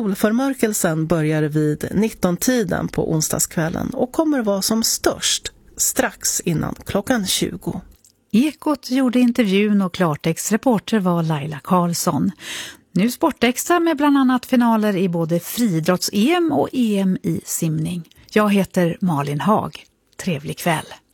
Solförmörkelsen börjar vid 19-tiden på onsdagskvällen och kommer vara som störst strax innan klockan 20. Ekot gjorde intervjun och klartextreporter var Laila Karlsson. Nu Sportextra med bland annat finaler i både friidrotts-EM och EM i simning. Jag heter Malin Haag. Trevlig kväll.